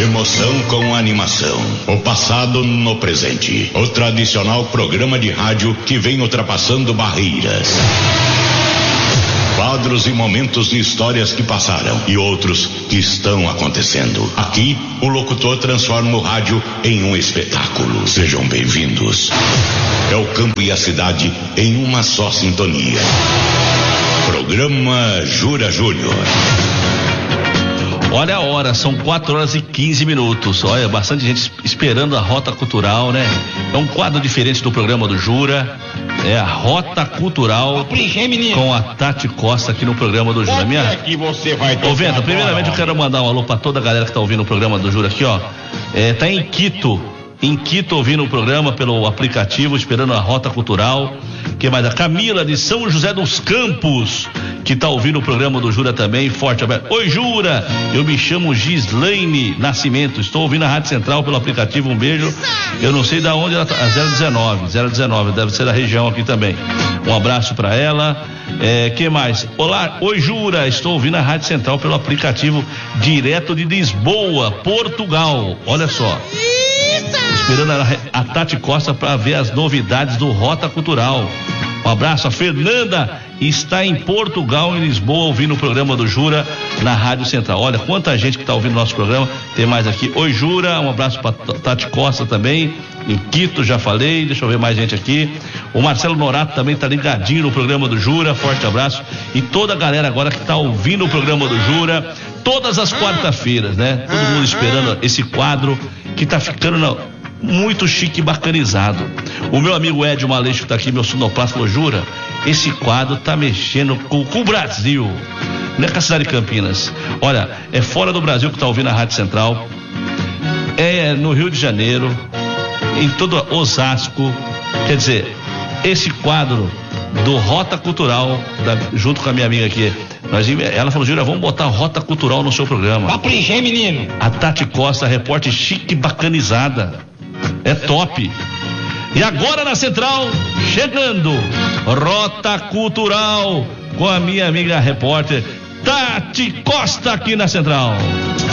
Emoção com animação. O passado no presente. O tradicional programa de rádio que vem ultrapassando barreiras. Quadros e momentos de histórias que passaram e outros que estão acontecendo. Aqui, o locutor transforma o rádio em um espetáculo. Sejam bem-vindos. É o campo e a cidade em uma só sintonia. Programa Jura Júnior. Olha a hora, são 4h15. Olha, bastante gente esperando a Rota Cultural, né? É um quadro diferente do programa do Jura. É a Rota Cultural com a Tati Costa aqui no programa do Jura. Ô Vento, primeiramente eu quero mandar um alô pra toda a galera que tá ouvindo o programa do Jura aqui, ó. Tá em Quito ouvindo o programa pelo aplicativo, esperando a Rota Cultural. Que mais? A Camila de São José dos Campos, que tá ouvindo o programa do Jura também. Forte abraço. Oi, Jura, eu me chamo Gislaine Nascimento, estou ouvindo a Rádio Central pelo aplicativo, um beijo. Eu não sei de onde ela tá, 019, deve ser da região aqui também. Um abraço para ela. Que mais? Olá, oi, Jura, estou ouvindo a Rádio Central pelo aplicativo direto de Lisboa, Portugal. Olha só. Esperando a Tati Costa para ver as novidades do Rota Cultural. Um abraço. A Fernanda está em Portugal, em Lisboa, ouvindo o programa do Jura na Rádio Central. Olha quanta gente que está ouvindo o nosso programa. Tem mais aqui. Oi, Jura, um abraço para Tati Costa também. Em Quito, já falei. Deixa eu ver mais gente aqui. O Marcelo Norato também está ligadinho no programa do Jura. Forte abraço. E toda a galera agora que está ouvindo o programa do Jura, todas as quarta-feiras, né? Todo mundo esperando esse quadro que está ficando muito chique e bacanizado. O meu amigo Edio Maleixo, que tá aqui, meu sonoplasta, falou: Jura, esse quadro tá mexendo com o Brasil, não é com a cidade de Campinas. Olha, é fora do Brasil que tá ouvindo a Rádio Central, é no Rio de Janeiro, em todo Osasco. Quer dizer, esse quadro do Rota Cultural, junto com a minha amiga aqui, ela falou: Jura, vamos botar Rota Cultural no seu programa. Caprichei, menino. A Tati Costa, repórter chique e bacanizada. É top. E agora na Central, chegando Rota Cultural com a minha amiga repórter Tati Costa aqui na Central.